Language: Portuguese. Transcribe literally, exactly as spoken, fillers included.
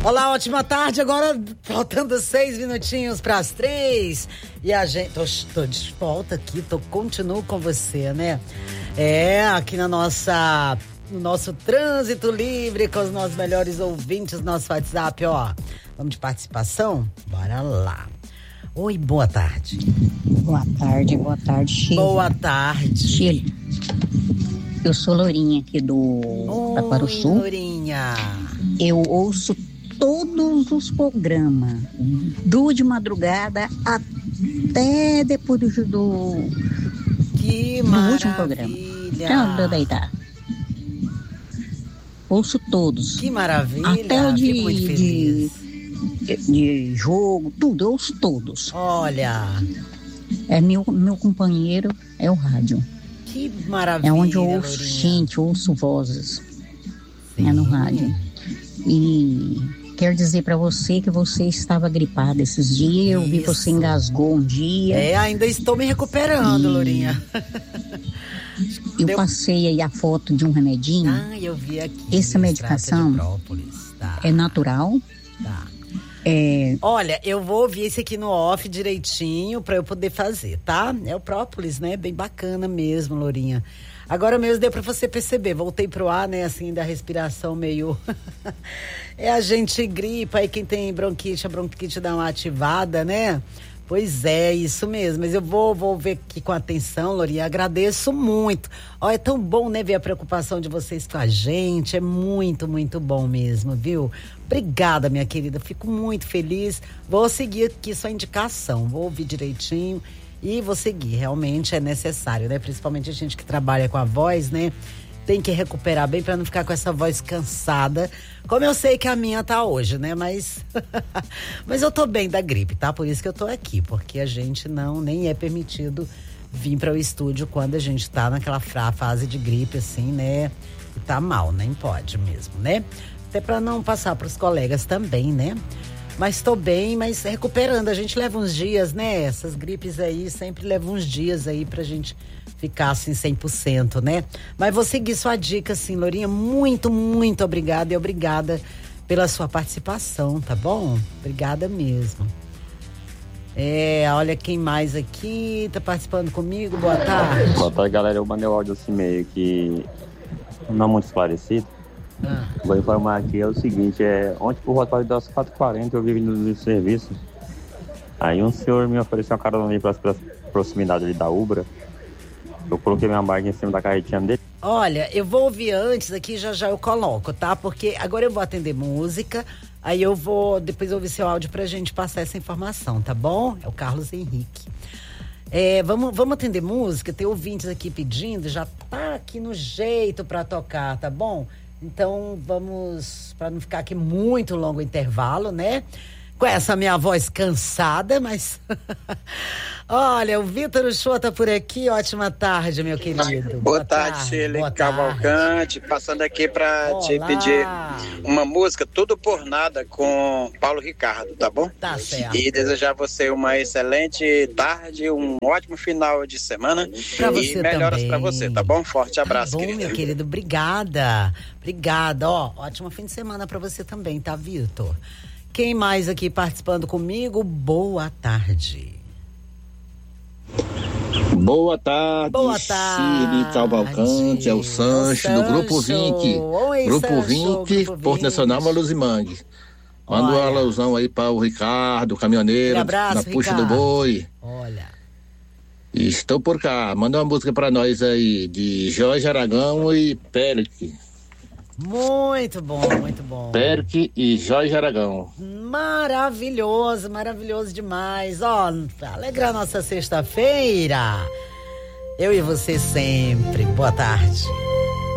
Olá, ótima tarde. Agora faltando seis minutinhos para as três. E a gente. Tô, tô de volta aqui, tô, continuo com você, né? É, aqui na nossa. No nosso trânsito livre com os nossos melhores ouvintes, nosso WhatsApp, ó. Vamos de participação? Bora lá. Oi, boa tarde. Boa tarde, boa tarde, Chile. Boa tarde. Chile. Eu sou Lourinha aqui do Taquaruçu. Oi, Lourinha. Eu ouço todos os programas, do de madrugada até depois do, do, que do maravilha. último programa. Então, eu deitar. Ouço todos. Que maravilha. Até o de, Fico muito feliz. De, de jogo, tudo, eu ouço todos. Olha. É meu, meu companheiro, é o rádio. Que maravilha. É onde eu ouço Lourinha. gente, eu ouço vozes. Sim. É no rádio. E quero dizer pra você que você estava gripada esses dias. Eu vi que você engasgou um dia. É, ainda estou me recuperando, e... Lourinha. Eu Deu... passei aí a foto de um remedinho. Ah, eu vi aqui. Essa medicação tá. é natural. Tá. É... Olha, eu vou ouvir esse aqui no off direitinho pra eu poder fazer, tá? É o própolis, né? Bem bacana mesmo, Lourinha. Agora mesmo deu pra você perceber, voltei pro ar, né, assim, da respiração meio... é a gente gripa, aí quem tem bronquite, a bronquite dá uma ativada, né? Pois é, isso mesmo, mas eu vou, vou ver aqui com atenção, Lourinha, agradeço muito. Ó, é tão bom, né, ver a preocupação de vocês com a gente, é muito, muito bom mesmo, viu? Obrigada, minha querida, fico muito feliz, vou seguir aqui sua indicação, vou ouvir direitinho e vou seguir, realmente é necessário, né? Principalmente a gente que trabalha com a voz, né? Tem que recuperar bem para não ficar com essa voz cansada, como eu sei que a minha tá hoje, né? Mas mas eu tô bem da gripe, tá? Por isso que eu tô aqui, porque a gente não, nem é permitido vir para o estúdio quando a gente tá naquela fase de gripe, assim, né? E tá mal, nem pode mesmo, né? Até para não passar pros colegas também, né? Mas tô bem, mas recuperando, a gente leva uns dias, né? Essas gripes aí sempre levam uns dias aí pra gente ficar assim cem por cento, né? Mas vou seguir sua dica, assim, Lourinha, muito, muito obrigada e obrigada pela sua participação, tá bom? Obrigada mesmo. É, olha quem mais aqui tá participando comigo, boa tarde. Boa tarde, galera, eu mandei o áudio assim meio que não muito esclarecido. Ah. Vou informar aqui, é o seguinte, é, ontem por volta das quatro e quarenta eu vi vindo do serviço, aí um senhor me ofereceu uma carona ali para as proximidades ali da Ubra, eu coloquei minha bike em cima da carretinha dele. Olha, eu vou ouvir antes aqui, já já eu coloco, tá? Porque agora eu vou atender música, aí eu vou depois ouvir seu áudio pra gente passar essa informação, tá bom? É o Carlos Henrique. É, vamos, vamos atender música, tem ouvintes aqui pedindo, já tá aqui no jeito pra tocar, tá bom? Então vamos, para não ficar aqui muito longo o intervalo, né? Com essa minha voz cansada, mas... Olha, o Vitor Uchoa tá por aqui, ótima tarde, meu querido. Boa, Boa tarde, tarde, Shirley boa Cavalcante, passando aqui para te Olá. pedir uma música, Tudo por Nada, com Paulo Ricardo, tá bom? Tá certo. E desejar a você uma excelente tarde, um ótimo final de semana Pra e você melhoras também. para você, tá bom? Forte abraço, Tá bom, querida. meu querido, obrigada. Obrigada, ó, ótimo fim de semana pra você também, tá, Vitor? Quem mais aqui participando comigo? Boa tarde. Boa tarde, Boa tarde. Shirley Cavalcante, é o Sancho, do Grupo vinte. Oi, Grupo Sancho, vinte, Grupo Porto vinte. Nacional Maluzimangue. Manda um Olha. alusão aí para o Ricardo, caminhoneiro, Um abraço, na puxa Ricardo. do boi. Olha. Estou por cá, manda uma música para nós aí, de Jorge Aragão e Perk. Muito bom, muito bom. Perk e Jorge Aragão. Maravilhoso, maravilhoso demais. Ó, pra alegrar nossa sexta-feira. Eu e você sempre. Boa tarde.